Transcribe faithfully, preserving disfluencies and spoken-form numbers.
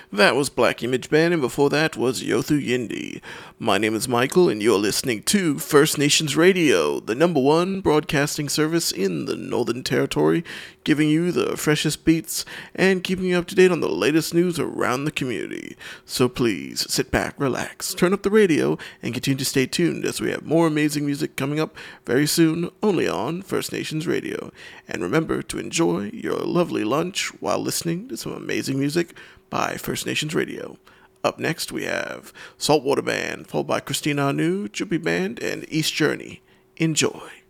That was Black Image Band, and before that was Yothu Yindi. My name is Michael, and you're listening to First Nations Radio, the number one broadcasting service in the Northern Territory, giving you the freshest beats and keeping you up to date on the latest news around the community. So please, sit back, relax, turn up the radio, and continue to stay tuned as we have more amazing music coming up very soon, only on First Nations Radio. And remember to enjoy your lovely lunch while listening to some amazing music by First Nations Radio. Up next, we have Saltwater Band, followed by Christina Anu, Chippy Band, and East Journey. Enjoy.